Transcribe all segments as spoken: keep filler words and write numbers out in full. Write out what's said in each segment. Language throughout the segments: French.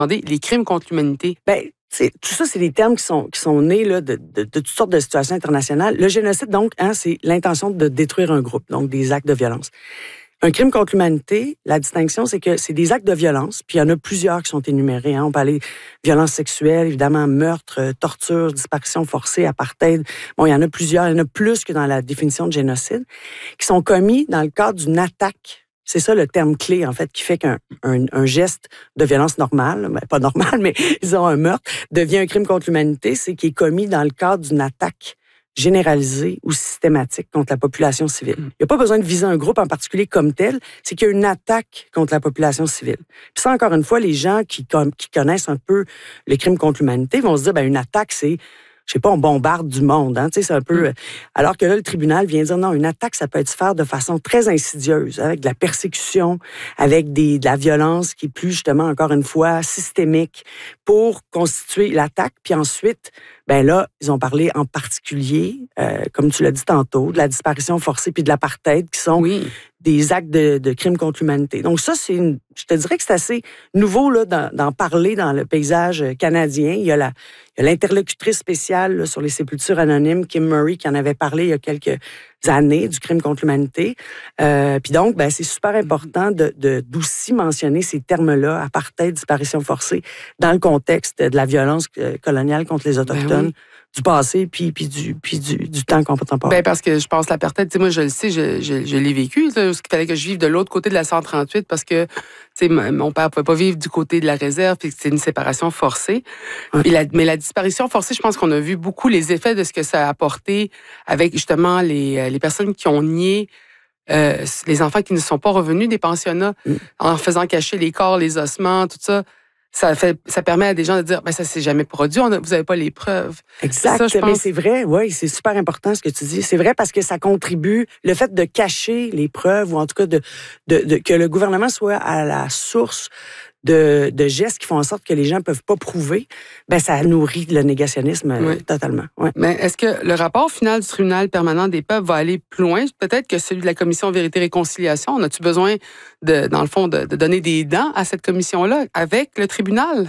demandé les crimes contre l'humanité. Bien, c'est, tout ça, c'est des termes qui sont, qui sont nés là, de, de, de toutes sortes de situations internationales. Le génocide, donc, hein, c'est l'intention de détruire un groupe, donc des actes de violence. Un crime contre l'humanité, la distinction, c'est que c'est des actes de violence, puis il y en a plusieurs qui sont énumérés. Hein. On peut aller violence sexuelle, évidemment, meurtre, torture, disparition forcée, apartheid. Bon, il y en a plusieurs, il y en a plus que dans la définition de génocide, qui sont commis dans le cadre d'une attaque. C'est ça le terme clé, en fait, qui fait qu'un un, un geste de violence normale, ben, pas normal, mais disons un meurtre, devient un crime contre l'humanité, c'est qu'il est commis dans le cadre d'une attaque généralisée ou systématique contre la population civile. Il n'y a pas besoin de viser un groupe en particulier comme tel, c'est qu'il y a une attaque contre la population civile. Puis ça, encore une fois, les gens qui, qui connaissent un peu les crimes contre l'humanité vont se dire, ben une attaque, c'est, je sais pas, on bombarde du monde, hein, tu sais, c'est un peu... Mm. Alors que là, le tribunal vient dire, non, une attaque, ça peut être fait de façon très insidieuse, avec de la persécution, avec des, de la violence qui est plus, justement, encore une fois, systémique, pour constituer l'attaque, puis ensuite... Ben là, ils ont parlé en particulier, euh, comme tu l'as dit tantôt, de la disparition forcée puis de l'apartheid, qui sont oui. des actes de, de crimes contre l'humanité. Donc ça, c'est une, je te dirais que c'est assez nouveau là, d'en, d'en parler dans le paysage canadien. Il y a, la, il y a l'interlocutrice spéciale là, sur les sépultures anonymes, Kim Murray, qui en avait parlé il y a quelques années du crime contre l'humanité. Euh, puis donc, ben, c'est super important de, de, d'aussi mentionner ces termes-là, apartheid, disparition forcée, dans le contexte de la violence coloniale contre les Autochtones. Ben oui. Du passé puis, puis, du, puis du, du temps contemporain. Ben parce que je pense que l'apartheid, tu sais, moi, je le sais, je, je, je l'ai vécu, là, ce qu'il fallait que je vive de l'autre côté de la cent trente-huit parce que, tu sais, mon père ne pouvait pas vivre du côté de la réserve puis c'est une séparation forcée. Ouais. Puis la, mais la disparition forcée, je pense qu'on a vu beaucoup les effets de ce que ça a apporté avec, justement, les, les personnes qui ont nié euh, les enfants qui ne sont pas revenus des pensionnats mm. en faisant cacher les corps, les ossements, tout ça. Ça fait, ça permet à des gens de dire, ben ça s'est jamais produit, on a, vous n'avez pas les preuves. Exact, ça, je pense... mais c'est vrai, oui, c'est super important ce que tu dis. C'est vrai parce que ça contribue, le fait de cacher les preuves, ou en tout cas de, de, de que le gouvernement soit à la source de, de gestes qui font en sorte que les gens ne peuvent pas prouver, ben ça nourrit le négationnisme oui. totalement. Ouais. Mais est-ce que le rapport final du tribunal permanent des peuples va aller plus loin, peut-être que celui de la commission Vérité-Réconciliation? On a-tu besoin, de, dans le fond, de, de donner des dents à cette commission-là avec le tribunal?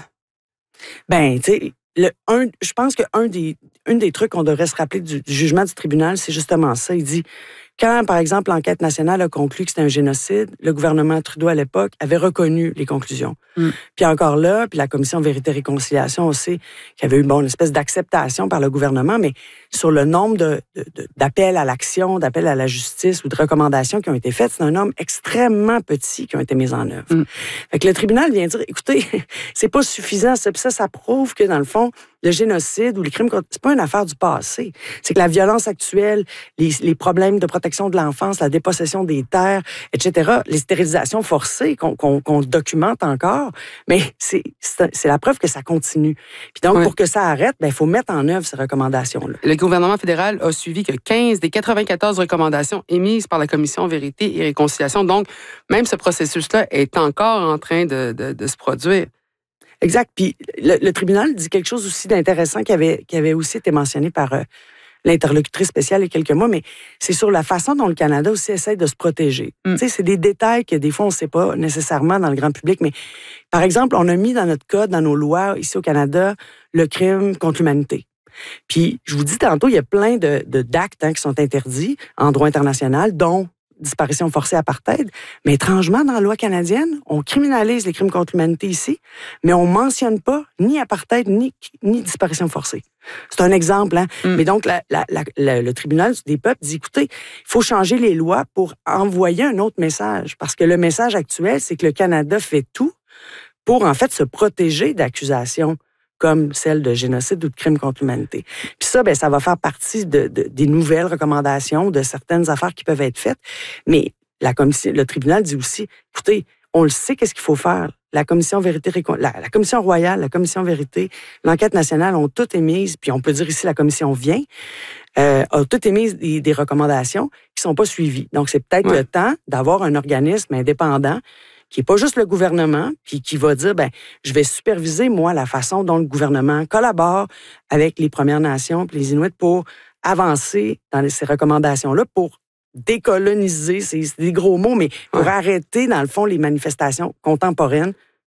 Ben, tu sais, le, un, je pense qu'un des, un des trucs qu'on devrait se rappeler du, du jugement du tribunal, c'est justement ça. Il dit... Quand, par exemple, l'enquête nationale a conclu que c'était un génocide, le gouvernement Trudeau, à l'époque, avait reconnu les conclusions. Mm. Puis encore là, puis la commission Vérité-Réconciliation aussi, qui avait eu bon, une espèce d'acceptation par le gouvernement, mais sur le nombre de, de, de, d'appels à l'action, d'appels à la justice ou de recommandations qui ont été faites, c'est un nombre extrêmement petit qui ont été mis en œuvre. Mm. Fait que le tribunal vient dire, écoutez, c'est pas suffisant. Ça, ça, ça prouve que, dans le fond, le génocide ou les crimes, c'est pas une affaire du passé. C'est que la violence actuelle, les, les problèmes de protection de l'enfance, la dépossession des terres, et cetera, les stérilisations forcées qu'on, qu'on, qu'on documente encore, mais c'est, c'est, c'est la preuve que ça continue. Puis donc, oui. pour que ça arrête, ben, il faut mettre en œuvre ces recommandations-là. Le gouvernement fédéral a suivi que quinze des quatre-vingt-quatorze recommandations émises par la commission Vérité et Réconciliation. Donc, même ce processus-là est encore en train de, de, de se produire. Exact. Puis le, le tribunal dit quelque chose aussi d'intéressant qui avait, qui avait aussi été mentionné par euh, l'interlocutrice spéciale il y a quelques mois, mais c'est sur la façon dont le Canada aussi essaie de se protéger. Mm. Tu sais, c'est des détails que des fois on ne sait pas nécessairement dans le grand public, mais par exemple, on a mis dans notre code, dans nos lois ici au Canada, le crime contre l'humanité. Puis, je vous dis tantôt, il y a plein de, de, d'actes hein, qui sont interdits en droit international, dont disparition forcée apartheid, mais étrangement, dans la loi canadienne, on criminalise les crimes contre l'humanité ici, mais on mentionne pas ni apartheid, ni, ni disparition forcée. C'est un exemple, hein? Mm. Mais donc, la, la, la, la, le tribunal des peuples dit, écoutez, il faut changer les lois pour envoyer un autre message, parce que le message actuel, c'est que le Canada fait tout pour, en fait, se protéger d'accusations comme celle de génocide ou de crime contre l'humanité. Puis ça, ben, ça va faire partie de, de, des nouvelles recommandations, de certaines affaires qui peuvent être faites. Mais la commission, le tribunal dit aussi, écoutez, on le sait, qu'est-ce qu'il faut faire. La commission Vérité, la, la commission royale, la commission Vérité, l'enquête nationale ont toutes émises, puis on peut dire ici la commission vient, euh, a toutes émises des, des recommandations qui sont pas suivies. Donc, c'est peut-être ouais. le temps d'avoir un organisme indépendant qui n'est pas juste le gouvernement, puis qui va dire, ben, je vais superviser, moi, la façon dont le gouvernement collabore avec les Premières Nations et les Inuits pour avancer dans ces recommandations-là, pour décoloniser, c'est, c'est des gros mots, mais pour ouais. arrêter, dans le fond, les manifestations contemporaines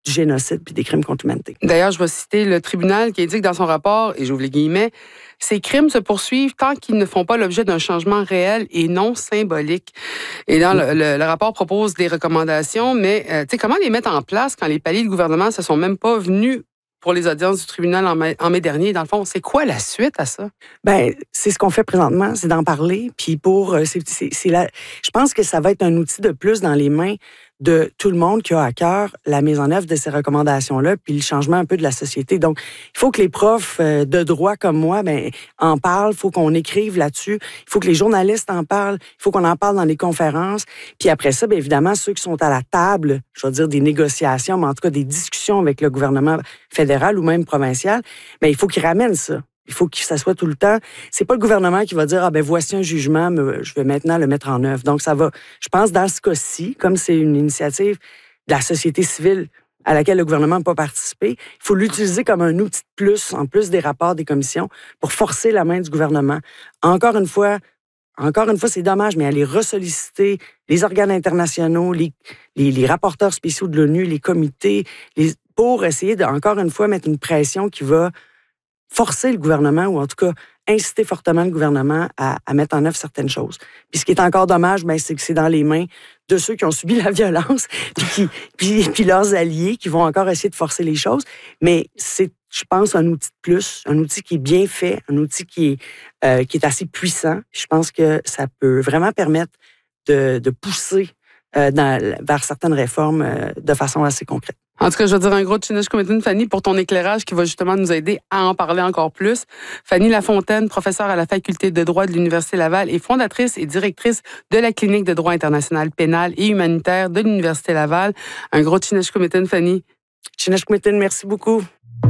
du génocide puis des crimes contre l'humanité. D'ailleurs, je vais citer le tribunal qui indique dans son rapport, et j'ouvre les guillemets, « Ces crimes se poursuivent tant qu'ils ne font pas l'objet d'un changement réel et non symbolique. » Et dans le, le, le rapport propose des recommandations, mais euh, tu sais, comment les mettre en place quand les paliers de gouvernement ne se sont même pas venus pour les audiences du tribunal en mai, en mai dernier? Dans le fond, c'est quoi la suite à ça? Ben, c'est ce qu'on fait présentement, c'est d'en parler. Puis pour, c'est, c'est, c'est la, je pense que ça va être un outil de plus dans les mains de tout le monde qui a à cœur la mise en œuvre de ces recommandations-là, puis le changement un peu de la société. Donc, il faut que les profs de droit comme moi, ben, en parlent. Il faut qu'on écrive là-dessus. Il faut que les journalistes en parlent. Il faut qu'on en parle dans les conférences. Puis après ça, bien évidemment, ceux qui sont à la table, je veux dire des négociations, mais en tout cas des discussions avec le gouvernement fédéral ou même provincial, bien, il faut qu'ils ramènent ça. Il faut que ça soit tout le temps. C'est pas le gouvernement qui va dire, ah ben voici un jugement, mais je vais maintenant le mettre en œuvre. Donc ça va, je pense, dans ce cas-ci, comme c'est une initiative de la société civile à laquelle le gouvernement n'a pas participé, il faut l'utiliser comme un outil de plus, en plus des rapports des commissions, pour forcer la main du gouvernement. Encore une fois, encore une fois, c'est dommage, mais aller ressolliciter les organes internationaux, les, les, les rapporteurs spéciaux de l'ONU, les comités, les, pour essayer de, encore une fois, mettre une pression qui va forcer le gouvernement, ou en tout cas inciter fortement le gouvernement à, à mettre en œuvre certaines choses. Puis ce qui est encore dommage, ben, c'est que c'est dans les mains de ceux qui ont subi la violence, puis, qui, puis, puis leurs alliés qui vont encore essayer de forcer les choses. Mais c'est, je pense, un outil de plus, un outil qui est bien fait, un outil qui est, euh, qui est assez puissant. Je pense que ça peut vraiment permettre de, de pousser euh, dans, vers certaines réformes euh, de façon assez concrète. En tout cas, je veux dire un gros chinage committed, Fanny, pour ton éclairage qui va justement nous aider à en parler encore plus. Fanny Lafontaine, professeure à la Faculté de droit de l'Université Laval et fondatrice et directrice de la Clinique de droit international pénal et humanitaire de l'Université Laval. Un gros chinage committed, Fanny. Chinage committed, merci beaucoup.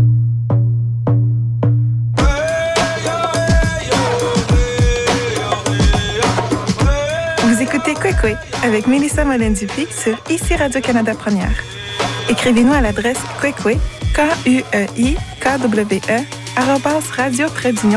Vous écoutez Kwekwe avec Mélissa Mollin-Dupuis sur Ici Radio-Canada Première. Écrivez-nous à l'adresse kwekwe, K U E I K W E, arobase radio-canada